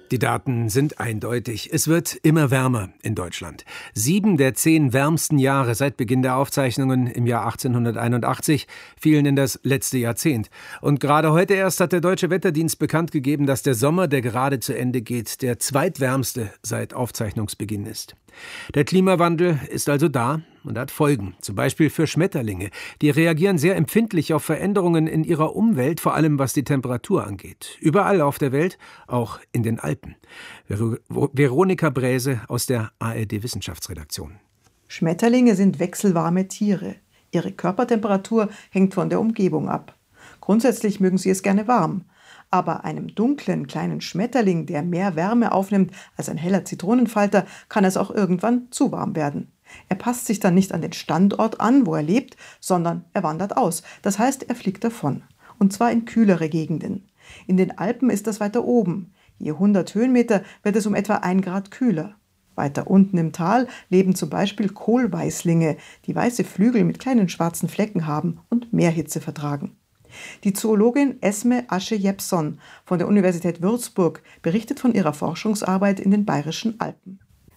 Die Daten sind eindeutig. Es wird immer wärmer in Deutschland. 7 der 10 wärmsten Jahre seit Beginn der Aufzeichnungen im Jahr 1881 fielen in das letzte Jahrzehnt. Und gerade heute erst hat der Deutsche Wetterdienst bekannt gegeben, dass der Sommer, der gerade zu Ende geht, der zweitwärmste seit Aufzeichnungsbeginn ist. Der Klimawandel ist also da und hat Folgen, zum Beispiel für Schmetterlinge. Die reagieren sehr empfindlich auf Veränderungen in ihrer Umwelt, vor allem was die Temperatur angeht. Überall auf der Welt, auch in den Alpen. Veronika Bräse aus der ARD-Wissenschaftsredaktion. Schmetterlinge sind wechselwarme Tiere. Ihre Körpertemperatur hängt von der Umgebung ab. Grundsätzlich mögen sie es gerne warm. Aber einem dunklen, kleinen Schmetterling, der mehr Wärme aufnimmt als ein heller Zitronenfalter, kann es auch irgendwann zu warm werden. Er passt sich dann nicht an den Standort an, wo er lebt, sondern er wandert aus. Das heißt, er fliegt davon. Und zwar in kühlere Gegenden. In den Alpen ist das weiter oben. Je 100 Höhenmeter wird es um etwa 1 Grad kühler. Weiter unten im Tal leben zum Beispiel Kohlweißlinge, die weiße Flügel mit kleinen schwarzen Flecken haben und mehr Hitze vertragen. Die Zoologin Esme Asche-Jepson von der Universität Würzburg berichtet von ihrer Forschungsarbeit in den Bayerischen Alpen.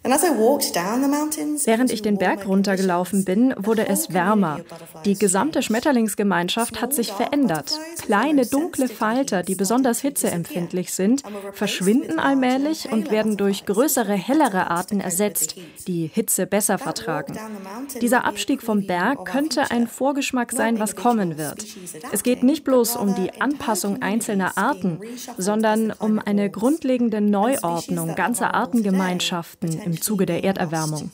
Während ich den Berg runtergelaufen bin, wurde es wärmer. Die gesamte Schmetterlingsgemeinschaft hat sich verändert. Kleine, dunkle Falter, die besonders hitzeempfindlich sind, verschwinden allmählich und werden durch größere, hellere Arten ersetzt, die Hitze besser vertragen. Dieser Abstieg vom Berg könnte ein Vorgeschmack sein, was kommen wird. Es geht nicht bloß um die Anpassung einzelner Arten, sondern um eine grundlegende Neuordnung ganzer Artengemeinschaften im Zuge der Erderwärmung.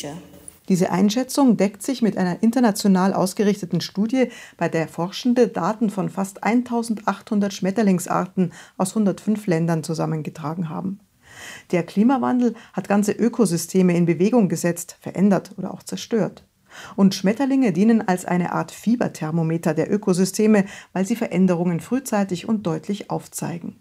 Diese Einschätzung deckt sich mit einer international ausgerichteten Studie, bei der Forschende Daten von fast 1800 Schmetterlingsarten aus 105 Ländern zusammengetragen haben. Der Klimawandel hat ganze Ökosysteme in Bewegung gesetzt, verändert oder auch zerstört. Und Schmetterlinge dienen als eine Art Fieberthermometer der Ökosysteme, weil sie Veränderungen frühzeitig und deutlich aufzeigen.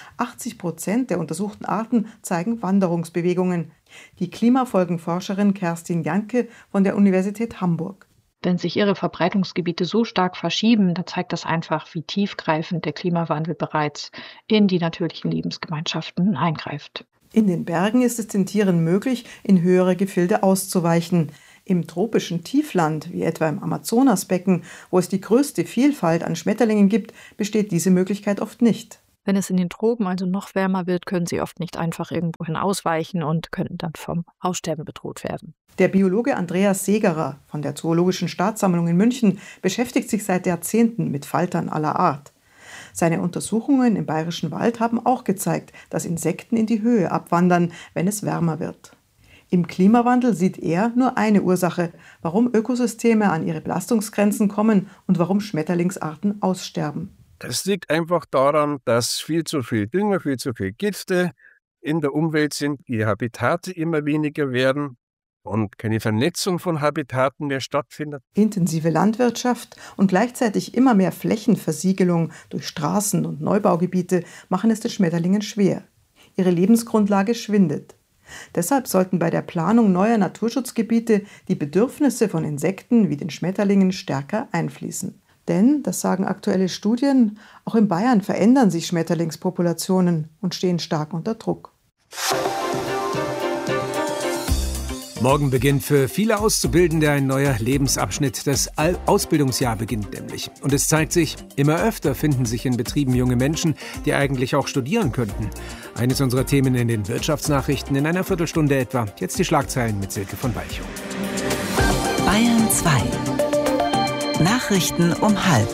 80% der untersuchten Arten zeigen Wanderungsbewegungen. Die Klimafolgenforscherin Kerstin Janke von der Universität Hamburg. Wenn sich ihre Verbreitungsgebiete so stark verschieben, dann zeigt das einfach, wie tiefgreifend der Klimawandel bereits in die natürlichen Lebensgemeinschaften eingreift. In den Bergen ist es den Tieren möglich, in höhere Gefilde auszuweichen. Im tropischen Tiefland, wie etwa im Amazonasbecken, wo es die größte Vielfalt an Schmetterlingen gibt, besteht diese Möglichkeit oft nicht. Wenn es in den Tropen also noch wärmer wird, können sie oft nicht einfach irgendwohin ausweichen und können dann vom Aussterben bedroht werden. Der Biologe Andreas Segerer von der Zoologischen Staatssammlung in München beschäftigt sich seit Jahrzehnten mit Faltern aller Art. Seine Untersuchungen im Bayerischen Wald haben auch gezeigt, dass Insekten in die Höhe abwandern, wenn es wärmer wird. Im Klimawandel sieht er nur eine Ursache, warum Ökosysteme an ihre Belastungsgrenzen kommen und warum Schmetterlingsarten aussterben. Das liegt einfach daran, dass viel zu viel Dünger, viel zu viel Gifte in der Umwelt sind, die Habitate immer weniger werden und keine Vernetzung von Habitaten mehr stattfindet. Intensive Landwirtschaft und gleichzeitig immer mehr Flächenversiegelung durch Straßen und Neubaugebiete machen es den Schmetterlingen schwer. Ihre Lebensgrundlage schwindet. Deshalb sollten bei der Planung neuer Naturschutzgebiete die Bedürfnisse von Insekten wie den Schmetterlingen stärker einfließen. Denn, das sagen aktuelle Studien, auch in Bayern verändern sich Schmetterlingspopulationen und stehen stark unter Druck. Morgen beginnt für viele Auszubildende ein neuer Lebensabschnitt. Das Ausbildungsjahr beginnt nämlich. Und es zeigt sich, immer öfter finden sich in Betrieben junge Menschen, die eigentlich auch studieren könnten. Eines unserer Themen in den Wirtschaftsnachrichten in einer Viertelstunde etwa. Jetzt die Schlagzeilen mit Silke von Walchow. Bayern 2. Nachrichten um 12:30.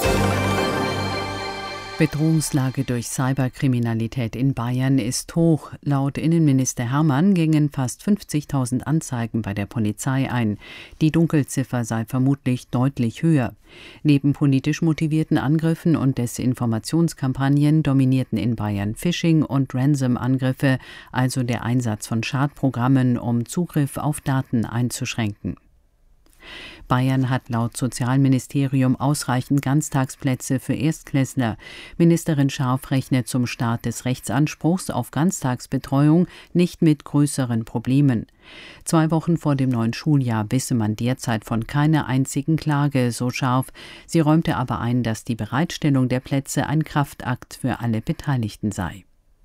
Bedrohungslage durch Cyberkriminalität in Bayern ist hoch. Laut Innenminister Hermann gingen fast 50.000 Anzeigen bei der Polizei ein. Die Dunkelziffer sei vermutlich deutlich höher. Neben politisch motivierten Angriffen und Desinformationskampagnen dominierten in Bayern Phishing- und Ransom-Angriffe, also der Einsatz von Schadprogrammen, um Zugriff auf Daten einzuschränken. Bayern hat laut Sozialministerium ausreichend Ganztagsplätze für Erstklässler. Ministerin Scharf rechnet zum Start des Rechtsanspruchs auf Ganztagsbetreuung nicht mit größeren Problemen. 2 Wochen vor dem neuen Schuljahr wisse man derzeit von keiner einzigen Klage, so Scharf. Sie räumte aber ein, dass die Bereitstellung der Plätze ein Kraftakt für alle Beteiligten sei.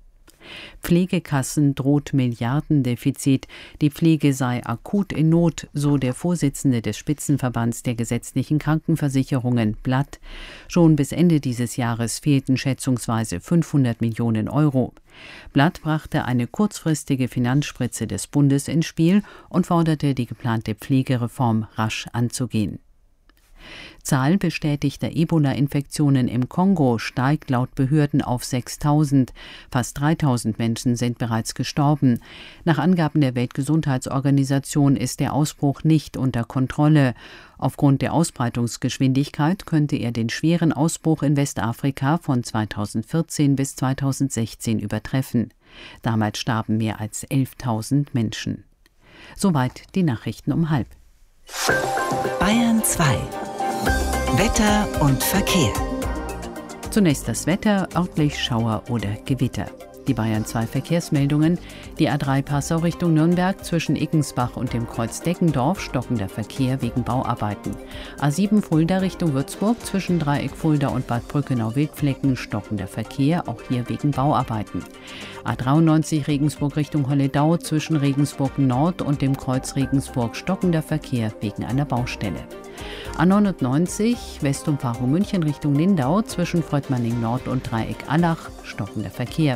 Pflegekassen droht Milliardendefizit. Die Pflege sei akut in Not, so der Vorsitzende des Spitzenverbands der gesetzlichen Krankenversicherungen, Blatt. Schon bis Ende dieses Jahres fehlten schätzungsweise 500 Millionen Euro. Blatt brachte eine kurzfristige Finanzspritze des Bundes ins Spiel und forderte, die geplante Pflegereform rasch anzugehen. Zahl bestätigter Ebola-Infektionen im Kongo steigt laut Behörden auf 6.000. Fast 3.000 Menschen sind bereits gestorben. Nach Angaben der Weltgesundheitsorganisation ist der Ausbruch nicht unter Kontrolle. Aufgrund der Ausbreitungsgeschwindigkeit könnte er den schweren Ausbruch in Westafrika von 2014 bis 2016 übertreffen. Damals starben mehr als 11.000 Menschen. Soweit die Nachrichten um 12:30. Bayern 2. Wetter und Verkehr. Zunächst das Wetter, örtlich Schauer oder Gewitter. Die Bayern 2 Verkehrsmeldungen. Die A3 Passau Richtung Nürnberg zwischen Iggensbach und dem Kreuz Deckendorf stockender Verkehr wegen Bauarbeiten. A7 Fulda Richtung Würzburg zwischen Dreieck Fulda und Bad Brückenau-Wildflecken stockender Verkehr, auch hier wegen Bauarbeiten. A93 Regensburg Richtung Holledau zwischen Regensburg Nord und dem Kreuz Regensburg stockender Verkehr wegen einer Baustelle. A99 Westumfahrung München Richtung Lindau zwischen Fröttmanning Nord und Dreieck Allach stockender Verkehr.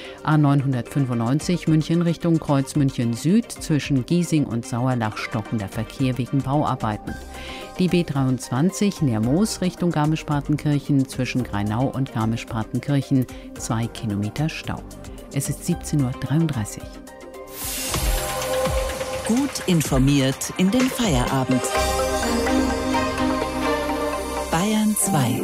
A995 München Richtung Kreuz München Süd zwischen Giesing und Sauerlach stockender Verkehr wegen Bauarbeiten. Die B23 Neermoos Richtung Garmisch-Partenkirchen zwischen Greinau und Garmisch-Partenkirchen 2 Kilometer Stau. Es ist 17:33 Uhr. Gut informiert in den Feierabend. Bayern 2.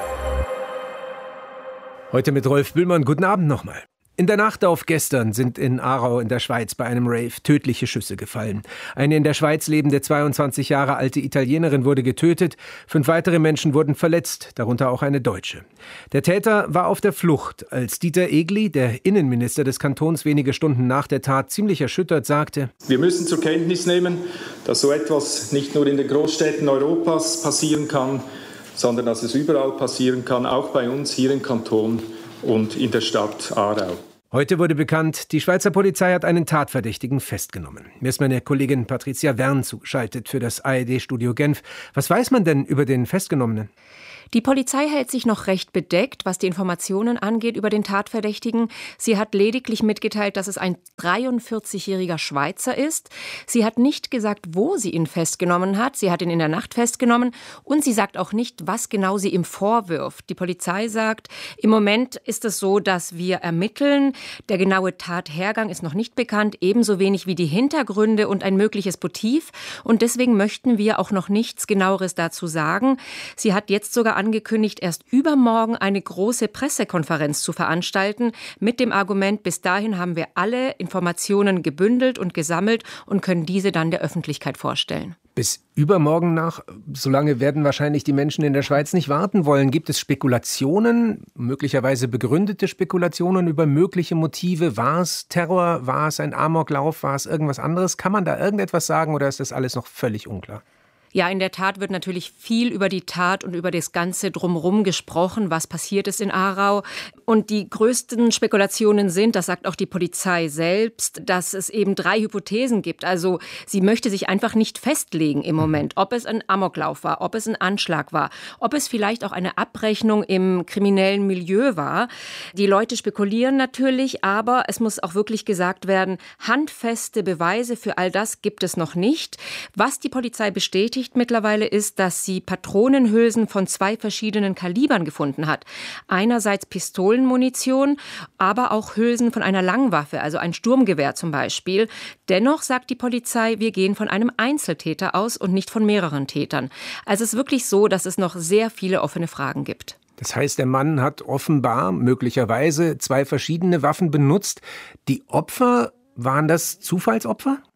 Heute mit Rolf Bühlmann. Guten Abend nochmal. In der Nacht auf gestern sind in Aarau in der Schweiz bei einem Rave tödliche Schüsse gefallen. Eine in der Schweiz lebende 22 Jahre alte Italienerin wurde getötet, 5 weitere Menschen wurden verletzt, darunter auch eine Deutsche. Der Täter war auf der Flucht, als Dieter Egli, der Innenminister des Kantons, wenige Stunden nach der Tat ziemlich erschüttert sagte: Wir müssen zur Kenntnis nehmen, dass so etwas nicht nur in den Großstädten Europas passieren kann, sondern dass es überall passieren kann, auch bei uns hier im Kanton und in der Stadt Aarau. Heute wurde bekannt, die Schweizer Polizei hat einen Tatverdächtigen festgenommen. Mir ist meine Kollegin Patricia Wern zugeschaltet für das ARD-Studio Genf. Was weiß man denn über den Festgenommenen? Die Polizei hält sich noch recht bedeckt, was die Informationen angeht über den Tatverdächtigen. Sie hat lediglich mitgeteilt, dass es ein 43-jähriger Schweizer ist. Sie hat nicht gesagt, wo sie ihn festgenommen hat. Sie hat ihn in der Nacht festgenommen und sie sagt auch nicht, was genau sie ihm vorwirft. Die Polizei sagt, im Moment ist es so, dass wir ermitteln. Der genaue Tathergang ist noch nicht bekannt, ebenso wenig wie die Hintergründe und ein mögliches Motiv. Und deswegen möchten wir auch noch nichts Genaueres dazu sagen. Sie hat jetzt sogar angekündigt, erst übermorgen eine große Pressekonferenz zu veranstalten, mit dem Argument, bis dahin haben wir alle Informationen gebündelt und gesammelt und können diese dann der Öffentlichkeit vorstellen. Bis übermorgen nach, solange werden wahrscheinlich die Menschen in der Schweiz nicht warten wollen. Gibt es Spekulationen, möglicherweise begründete Spekulationen über mögliche Motive? War es Terror, war es ein Amoklauf, war es irgendwas anderes? Kann man da irgendetwas sagen oder ist das alles noch völlig unklar? Ja, in der Tat wird natürlich viel über die Tat und über das Ganze drumherum gesprochen, was passiert ist in Aarau. Und die größten Spekulationen sind, das sagt auch die Polizei selbst, dass es eben 3 Hypothesen gibt. Also sie möchte sich einfach nicht festlegen im Moment, ob es ein Amoklauf war, ob es ein Anschlag war, ob es vielleicht auch eine Abrechnung im kriminellen Milieu war. Die Leute spekulieren natürlich, aber es muss auch wirklich gesagt werden, handfeste Beweise für all das gibt es noch nicht. Was die Polizei bestätigt mittlerweile ist, dass sie Patronenhülsen von 2 verschiedenen Kalibern gefunden hat. Einerseits Pistolenmunition, aber auch Hülsen von einer Langwaffe, also ein Sturmgewehr zum Beispiel. Dennoch sagt die Polizei, wir gehen von einem Einzeltäter aus und nicht von mehreren Tätern. Also es ist wirklich so, dass es noch sehr viele offene Fragen gibt. Das heißt, der Mann hat offenbar möglicherweise 2 verschiedene Waffen benutzt. Die Opfer, waren das Zufallsopfer?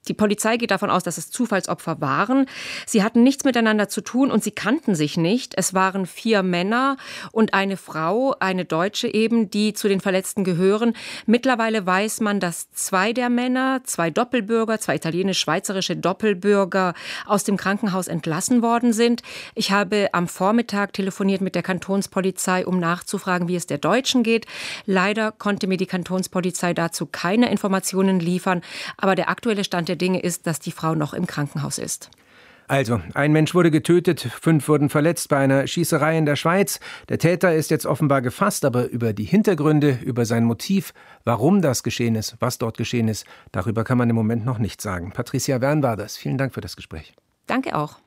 Die Polizei geht davon aus, dass es Zufallsopfer waren. Sie hatten nichts miteinander zu tun und sie kannten sich nicht. Es waren 4 Männer und eine Frau, eine Deutsche eben, die zu den Verletzten gehören. Mittlerweile weiß man, dass 2 der Männer, 2 Doppelbürger, 2 italienisch-schweizerische Doppelbürger aus dem Krankenhaus entlassen worden sind. Ich habe am Vormittag telefoniert mit der Kantonspolizei, um nachzufragen, wie es der Deutschen geht. Leider konnte mir die Kantonspolizei dazu keine Informationen liefern, aber der aktuelle Stand der Dinge ist, dass die Frau noch im Krankenhaus ist. Also, ein Mensch wurde getötet, 5 wurden verletzt bei einer Schießerei in der Schweiz. Der Täter ist jetzt offenbar gefasst, aber über die Hintergründe, über sein Motiv, warum das geschehen ist, was dort geschehen ist, darüber kann man im Moment noch nichts sagen. Patricia Wern war das. Vielen Dank für das Gespräch. Danke auch.